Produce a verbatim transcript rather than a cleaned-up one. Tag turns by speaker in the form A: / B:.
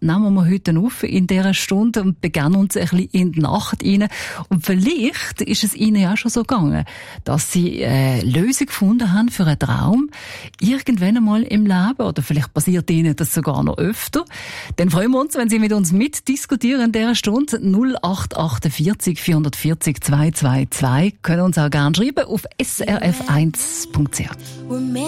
A: nehmen wir heute auf in dieser Stunde und begeben uns ein bisschen in die Nacht rein. Und vielleicht ist es Ihnen ja schon so gegangen, dass Sie eine Lösung gefunden haben für einen Traum, irgendwann einmal im Leben, oder vielleicht passiert Ihnen das sogar noch öfter. Dann freuen wir uns, wenn Sie mit uns mitdiskutieren in dieser Stunde. null acht achtundvierzig vierundvierzig zweihundertzweiundzwanzig. Können uns auch gerne schreiben auf s r f eins punkt c h.